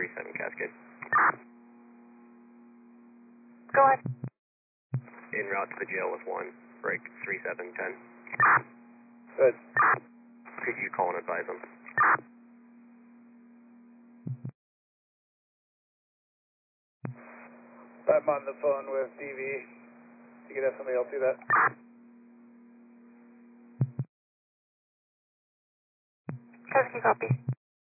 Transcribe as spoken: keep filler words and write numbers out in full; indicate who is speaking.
Speaker 1: three seven Cascade.
Speaker 2: Go ahead.
Speaker 1: En route to the jail with one, break three seven ten.
Speaker 3: Good.
Speaker 1: Could you call and advise them?
Speaker 3: I'm on the phone with D V. You can have somebody else do that.
Speaker 2: Husky copy.